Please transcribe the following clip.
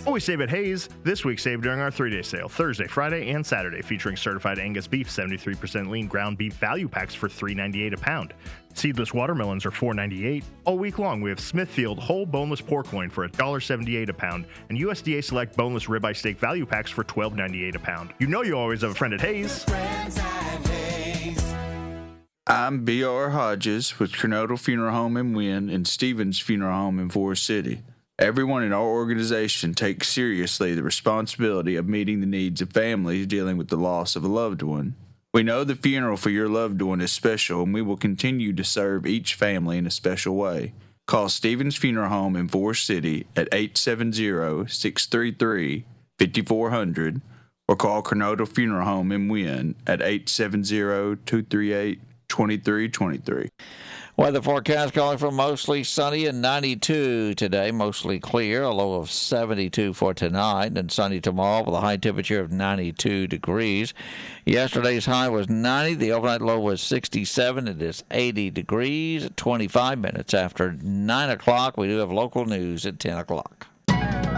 Always save at Hayes. This week save during our 3-day sale, Thursday, Friday, and Saturday, featuring certified Angus beef, 73% lean ground beef value packs for $3.98 a pound. Seedless watermelons are $4.98. All week long, we have Smithfield whole boneless pork loin for $1.78 a pound, and USDA Select boneless ribeye steak value packs for $12.98 a pound. You know you always have a friend at Hayes. I'm B.R. Hodges with Kernodle Funeral Home in Wynn and Stevens Funeral Home in Forest City. Everyone in our organization takes seriously the responsibility of meeting the needs of families dealing with the loss of a loved one. We know the funeral for your loved one is special, and we will continue to serve each family in a special way. Call Stevens Funeral Home in Forest City at 870-633-5400 or call Kernodle Funeral Home in Wynn at 870-238-2323. Weather forecast calling for mostly sunny and 92 today, mostly clear, a low of 72 for tonight, and sunny tomorrow with a high temperature of 92 degrees. Yesterday's high was 90, the overnight low was 67, it is 80 degrees at 25 minutes after 9 o'clock. We do have local news at 10 o'clock.